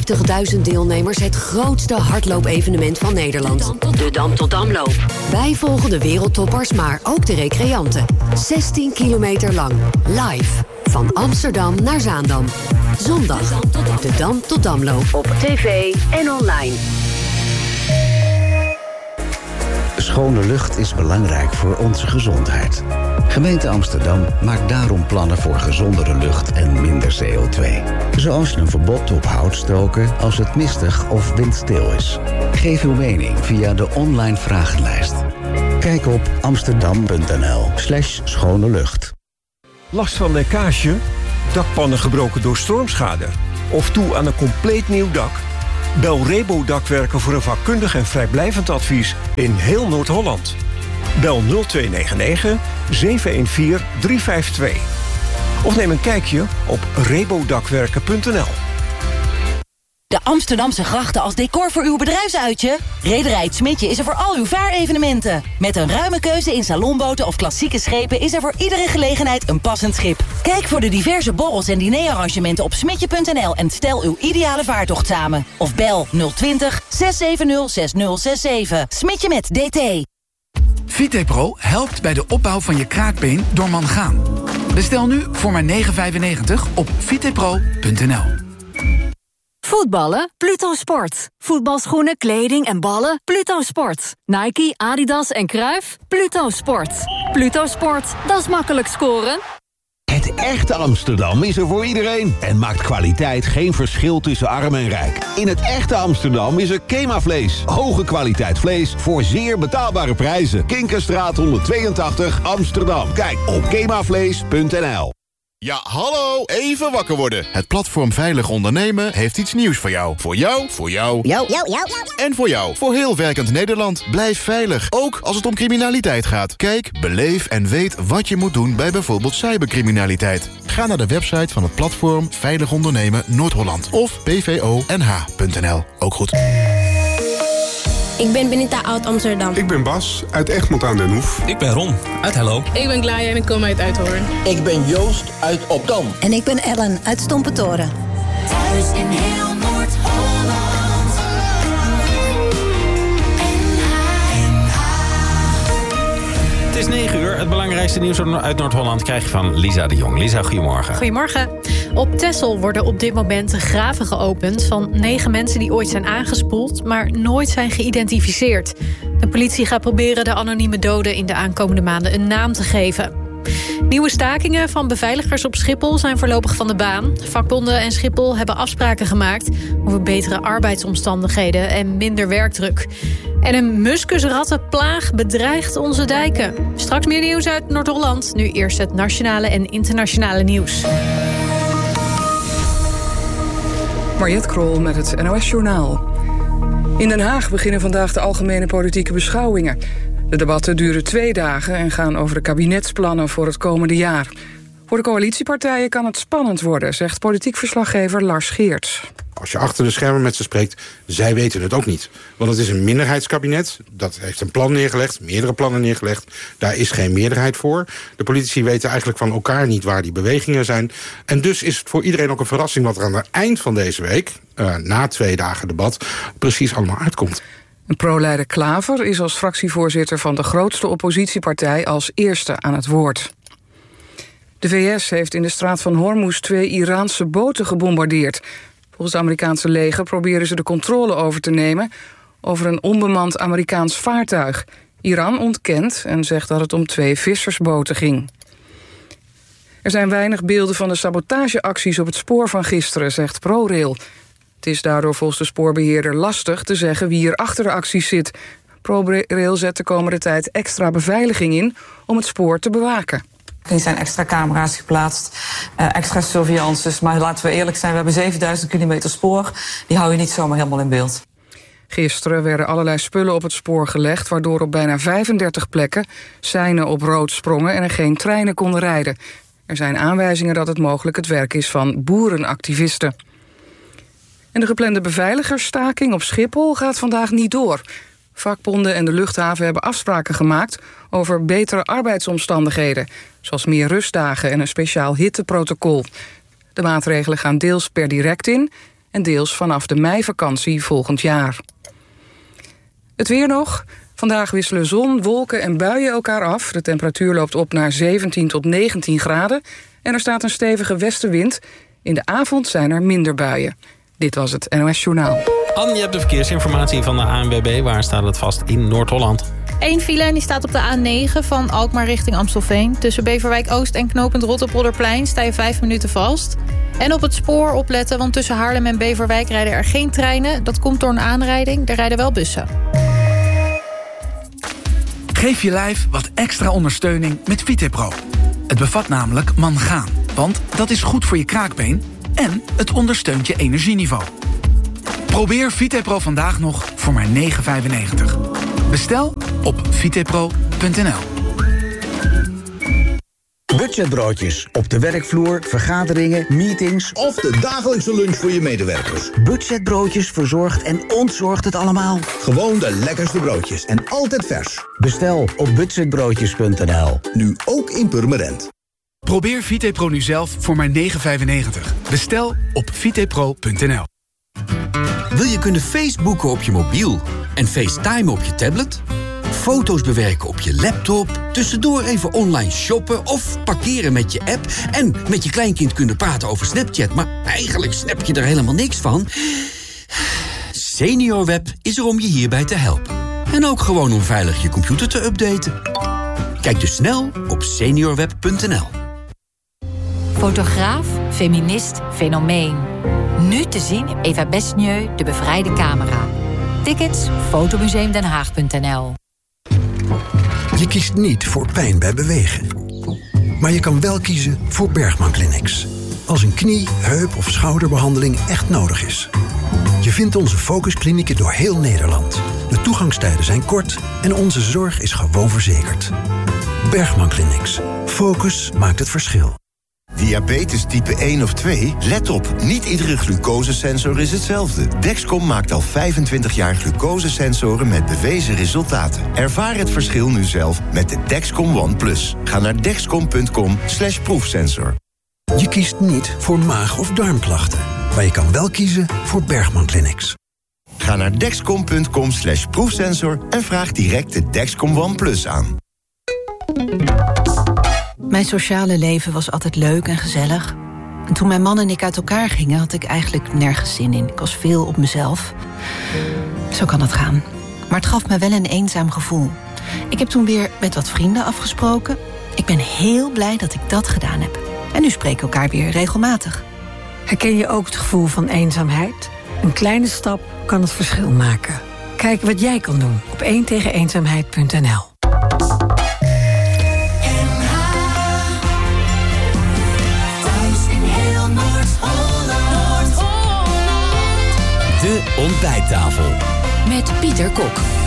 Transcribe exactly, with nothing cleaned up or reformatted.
vijftigduizend deelnemers het grootste hardloopevenement van Nederland. De Dam tot Damloop. Wij volgen de wereldtoppers, maar ook de recreanten. zestien kilometer lang. Live. Van Amsterdam naar Zaandam. Zondag. De Dam tot Damloop. Op tv en online. Schone lucht is belangrijk voor onze gezondheid. Gemeente Amsterdam maakt daarom plannen voor gezondere lucht en minder C O twee. Zoals een verbod op houtstoken als het mistig of windstil is. Geef uw mening via de online vragenlijst. Kijk op amsterdam.nl slash schone lucht. Last van lekkage? Dakpannen gebroken door stormschade? Of toe aan een compleet nieuw dak? Bel Rebo Dakwerken voor een vakkundig en vrijblijvend advies in heel Noord-Holland. Bel nul twee negen negen zeven een vier drie vijf twee. Of neem een kijkje op rebodakwerken punt n l. De Amsterdamse grachten als decor voor uw bedrijfsuitje? Rederij Het Smidje is er voor al uw vaarevenementen. Met een ruime keuze in salonboten of klassieke schepen is er voor iedere gelegenheid een passend schip. Kijk voor de diverse borrels en dinerarrangementen op smidje punt n l en stel uw ideale vaartocht samen. Of bel nul twintig zes zeven nul zes nul zes zeven. Smidje met D T. VitePro helpt bij de opbouw van je kraakbeen door mangaan. Bestel nu voor maar negen vijfennegentig op vitepro punt n l. Voetballen? Pluto Sport. Voetbalschoenen, kleding en ballen? Pluto Sport. Nike, Adidas en Cruijff? Pluto Sport. Pluto Sport, dat is makkelijk scoren. Het echte Amsterdam is er voor iedereen en maakt kwaliteit geen verschil tussen arm en rijk. In het echte Amsterdam is er Kema-vlees. Hoge kwaliteit vlees voor zeer betaalbare prijzen. Kinkerstraat honderdtweeëntachtig, Amsterdam. Kijk op kemavlees punt n l. Ja, hallo, even wakker worden. Het platform Veilig Ondernemen heeft iets nieuws voor jou. Voor jou, voor jou, jou, jou, jou. En voor jou. Voor heel werkend Nederland. Blijf veilig, ook als het om criminaliteit gaat. Kijk, beleef en weet wat je moet doen bij bijvoorbeeld cybercriminaliteit. Ga naar de website van het platform Veilig Ondernemen Noord-Holland of p v o n h punt n l. Ook goed. Ik ben Benita uit Amsterdam. Ik ben Bas uit Egmond aan den Hoef. Ik ben Ron uit Hello. Ik ben Glaia en ik kom uit Uithoorn. Ik ben Joost uit Opdam. En ik ben Ellen uit Stompentoren. Thuis in heel Noord-Holland. Het is negen uur. Het belangrijkste nieuws uit Noord-Holland krijg je van Lisa de Jong. Lisa, goedemorgen. Goedemorgen. Op Texel worden op dit moment graven geopend van negen mensen die ooit zijn aangespoeld, maar nooit zijn geïdentificeerd. De politie gaat proberen de anonieme doden in de aankomende maanden een naam te geven. Nieuwe stakingen van beveiligers op Schiphol zijn voorlopig van de baan. Vakbonden en Schiphol hebben afspraken gemaakt over betere arbeidsomstandigheden en minder werkdruk. En een muskusrattenplaag bedreigt onze dijken. Straks meer nieuws uit Noord-Holland. Nu eerst het nationale en internationale nieuws. Mariette Krol met het N O S-journaal. In Den Haag beginnen vandaag de algemene politieke beschouwingen. De debatten duren twee dagen en gaan over de kabinetsplannen voor het komende jaar. Voor de coalitiepartijen kan het spannend worden, zegt politiek verslaggever Lars Geerts. Als je achter de schermen met ze spreekt, zij weten het ook niet. Want het is een minderheidskabinet, dat heeft een plan neergelegd, meerdere plannen neergelegd. Daar is geen meerderheid voor. De politici weten eigenlijk van elkaar niet waar die bewegingen zijn. En dus is het voor iedereen ook een verrassing wat er aan het eind van deze week, uh, na twee dagen debat, precies allemaal uitkomt. Pro-leider Klaver is als fractievoorzitter van de grootste oppositiepartij als eerste aan het woord. De V S heeft in de straat van Hormuz twee Iraanse boten gebombardeerd. Volgens het Amerikaanse leger proberen ze de controle over te nemen over een onbemand Amerikaans vaartuig. Iran ontkent en zegt dat het om twee vissersboten ging. Er zijn weinig beelden van de sabotageacties op het spoor van gisteren, zegt ProRail. Het is daardoor volgens de spoorbeheerder lastig te zeggen wie er achter de acties zit. ProRail zet de komende tijd extra beveiliging in om het spoor te bewaken. Er zijn extra camera's geplaatst, uh, extra surveillances. Maar laten we eerlijk zijn, we hebben zevenduizend kilometer spoor. Die hou je niet zomaar helemaal in beeld. Gisteren werden allerlei spullen op het spoor gelegd, waardoor op bijna vijfendertig plekken seinen op rood sprongen en er geen treinen konden rijden. Er zijn aanwijzingen dat het mogelijk het werk is van boerenactivisten. En de geplande beveiligersstaking op Schiphol gaat vandaag niet door. Vakbonden en de luchthaven hebben afspraken gemaakt over betere arbeidsomstandigheden, zoals meer rustdagen en een speciaal hitteprotocol. De maatregelen gaan deels per direct in en deels vanaf de meivakantie volgend jaar. Het weer nog. Vandaag wisselen zon, wolken en buien elkaar af. De temperatuur loopt op naar zeventien tot negentien graden. En er staat een stevige westenwind. In de avond zijn er minder buien. Dit was het N O S Journaal. Anne, je hebt de verkeersinformatie van de A N W B. Waar staat het vast in Noord-Holland? Eén file en die staat op de A negen van Alkmaar richting Amstelveen. Tussen Beverwijk Oost en knooppunt Rotterpolderplein sta je vijf minuten vast. En op het spoor opletten, want tussen Haarlem en Beverwijk rijden er geen treinen. Dat komt door een aanrijding, er rijden wel bussen. Geef je lijf wat extra ondersteuning met VitePro. Het bevat namelijk mangaan, want dat is goed voor je kraakbeen en het ondersteunt je energieniveau. Probeer VitePro vandaag nog voor maar negen vijfennegentig. Bestel op vitepro punt n l. Budgetbroodjes op de werkvloer, vergaderingen, meetings Of de dagelijkse lunch voor je medewerkers. Budgetbroodjes verzorgt en ontzorgt het allemaal. Gewoon de lekkerste broodjes en altijd vers. Bestel op budgetbroodjes punt n l. Nu ook in Purmerend. Probeer VitePro nu zelf voor maar negen vijfennegentig. Bestel op vitepro punt n l. Wil je kunnen Facebooken op je mobiel en FaceTime op je tablet? Foto's bewerken op je laptop, tussendoor even online shoppen of parkeren met je app en met je kleinkind kunnen praten over Snapchat, maar eigenlijk snap je er helemaal niks van? SeniorWeb is er om je hierbij te helpen. En ook gewoon om veilig je computer te updaten. Kijk dus snel op seniorweb punt n l. Fotograaf, feminist, fenomeen. Nu te zien in Eva Besnieu, de bevrijde camera. Tickets, fotomuseumdenhaag punt n l. Je kiest niet voor pijn bij bewegen. Maar je kan wel kiezen voor Bergman Clinics. Als een knie, heup of schouderbehandeling echt nodig is. Je vindt onze focusklinieken door heel Nederland. De toegangstijden zijn kort en onze zorg is gewoon verzekerd. Bergman Clinics. Focus maakt het verschil. Diabetes type één of twee? Let op, niet iedere glucosesensor is hetzelfde. Dexcom maakt al vijfentwintig jaar glucosesensoren met bewezen resultaten. Ervaar het verschil nu zelf met de Dexcom One Plus. Ga naar dexcom punt com slash proefsensor. Je kiest niet voor maag- of darmklachten. Maar je kan wel kiezen voor Bergman Clinics. Ga naar dexcom punt com slash proefsensor en vraag direct de Dexcom One Plus aan. Mijn sociale leven was altijd leuk en gezellig. En toen mijn man en ik uit elkaar gingen, had ik eigenlijk nergens zin in. Ik was veel op mezelf. Zo kan het gaan. Maar het gaf me wel een eenzaam gevoel. Ik heb toen weer met wat vrienden afgesproken. Ik ben heel blij dat ik dat gedaan heb. En nu spreken we elkaar weer regelmatig. Herken je ook het gevoel van eenzaamheid? Een kleine stap kan het verschil maken. Kijk wat jij kan doen op één tegen eenzaamheid punt n l. De ontbijttafel. Met Pieter Kok.